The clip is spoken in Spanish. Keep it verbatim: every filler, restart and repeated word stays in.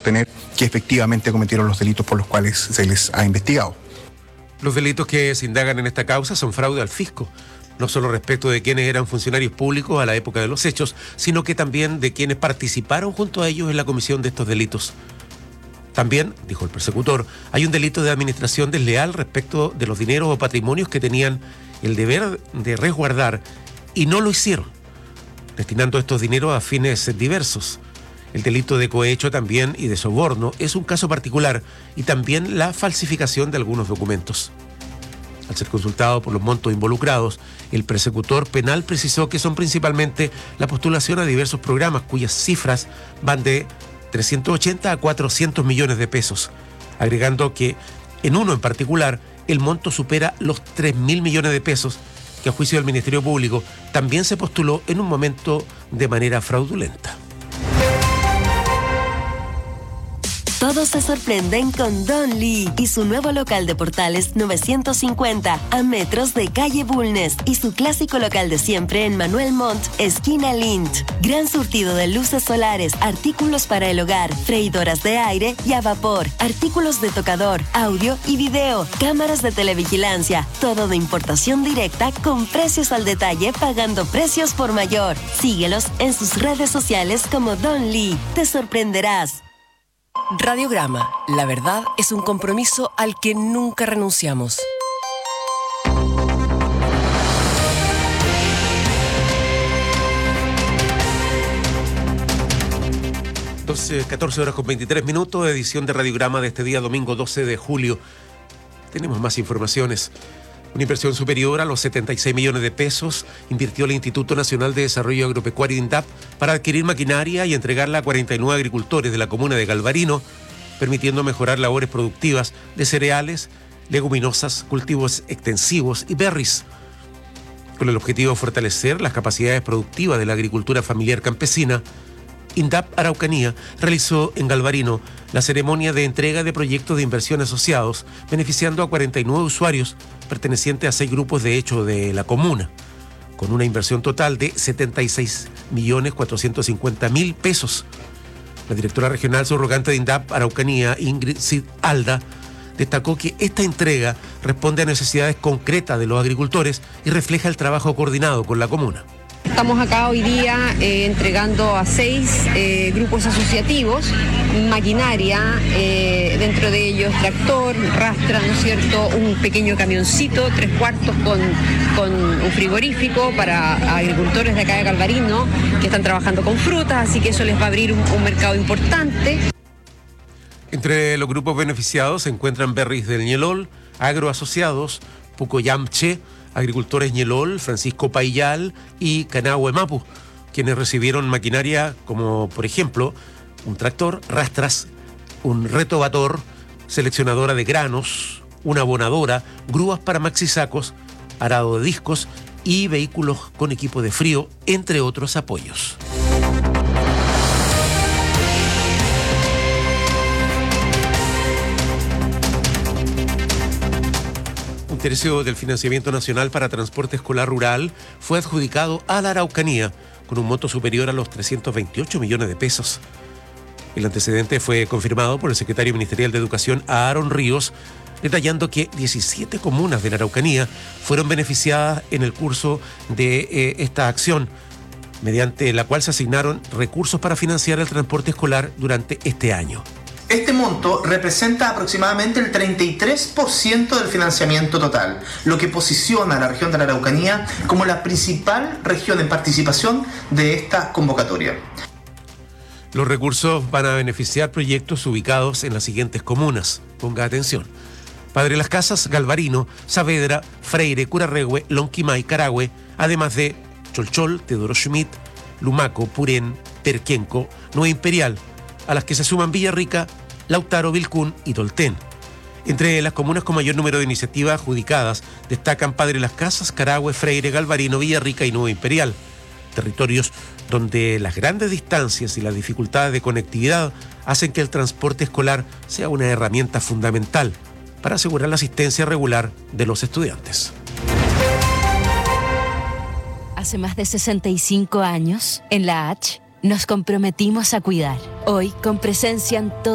sostener que efectivamente cometieron los delitos por los cuales se les ha investigado. Los delitos que se indagan en esta causa son fraude al fisco, no solo respecto de quienes eran funcionarios públicos a la época de los hechos, sino que también de quienes participaron junto a ellos en la comisión de estos delitos. También, dijo el persecutor, hay un delito de administración desleal respecto de los dineros o patrimonios que tenían el deber de resguardar y no lo hicieron, destinando estos dineros a fines diversos. El delito de cohecho también y de soborno es un caso particular y también la falsificación de algunos documentos. Al ser consultado por los montos involucrados, el persecutor penal precisó que son principalmente la postulación a diversos programas cuyas cifras van de trescientos ochenta a cuatrocientos millones de pesos, agregando que en uno en particular el monto supera los tres mil millones de pesos, que a juicio del Ministerio Público también se postuló en un momento de manera fraudulenta. Todos se sorprenden con Don Lee y su nuevo local de Portales novecientos cincuenta a metros de calle Bulnes y su clásico local de siempre en Manuel Montt, esquina Lynch. Gran surtido de luces solares, artículos para el hogar, freidoras de aire y a vapor, artículos de tocador, audio y video, cámaras de televigilancia, todo de importación directa con precios al detalle pagando precios por mayor. Síguelos en sus redes sociales como Don Lee. Te sorprenderás. Radiograma. La verdad es un compromiso al que nunca renunciamos. doce, catorce horas con veintitrés minutos, edición de Radiograma de este día domingo doce de julio. Tenemos más informaciones. Una inversión superior a los setenta y seis millones de pesos invirtió el Instituto Nacional de Desarrollo Agropecuario INDAP para adquirir maquinaria y entregarla a cuarenta y nueve agricultores de la comuna de Galvarino, permitiendo mejorar labores productivas de cereales, leguminosas, cultivos extensivos y berries, con el objetivo de fortalecer las capacidades productivas de la agricultura familiar campesina. INDAP Araucanía realizó en Galvarino la ceremonia de entrega de proyectos de inversión asociados, beneficiando a cuarenta y nueve usuarios pertenecientes a seis grupos de hecho de la comuna, con una inversión total de setenta y seis millones cuatrocientos cincuenta mil pesos. La directora regional subrogante de INDAP Araucanía, Ingrid Cid Alda, destacó que esta entrega responde a necesidades concretas de los agricultores y refleja el trabajo coordinado con la comuna. Estamos acá hoy día eh, entregando a seis eh, grupos asociativos maquinaria, eh, dentro de ellos tractor, rastra, ¿no es cierto?, un pequeño camioncito, tres cuartos con, con un frigorífico para agricultores de acá de Galvarino que están trabajando con frutas, así que eso les va a abrir un, un mercado importante. Entre los grupos beneficiados se encuentran Berries del Ñelol, Agroasociados, Pucoyamche, Agricultores Ñelol, Francisco Paillal y Canahue Mapu, quienes recibieron maquinaria como, por ejemplo, un tractor, rastras, un retovator, seleccionadora de granos, una abonadora, grúas para maxisacos, arado de discos y vehículos con equipo de frío, entre otros apoyos. Un tercio del financiamiento nacional para transporte escolar rural fue adjudicado a la Araucanía, con un monto superior a los trescientos veintiocho millones de pesos. El antecedente fue confirmado por el secretario ministerial de Educación, Aaron Ríos, detallando que diecisiete comunas de la Araucanía fueron beneficiadas en el curso de eh, esta acción, mediante la cual se asignaron recursos para financiar el transporte escolar durante este año. Este monto representa aproximadamente el treinta y tres por ciento del financiamiento total, lo que posiciona a la región de la Araucanía como la principal región en participación de esta convocatoria. Los recursos van a beneficiar proyectos ubicados en las siguientes comunas. Ponga atención: Padre Las Casas, Galvarino, Saavedra, Freire, Curarrehue, Lonquimay, Carahue, además de Cholchol, Teodoro Schmidt, Lumaco, Purén, Perquenco, Nueva Imperial, a las que se suman Villarrica, Lautaro, Vilcún y Tolten. Entre las comunas con mayor número de iniciativas adjudicadas destacan Padre Las Casas, Carahue, Freire, Galvarino, Villarrica y Nueva Imperial, territorios donde las grandes distancias y las dificultades de conectividad hacen que el transporte escolar sea una herramienta fundamental para asegurar la asistencia regular de los estudiantes. Hace más de sesenta y cinco años, en la H, nos comprometimos a cuidar. Hoy, con presencia en todo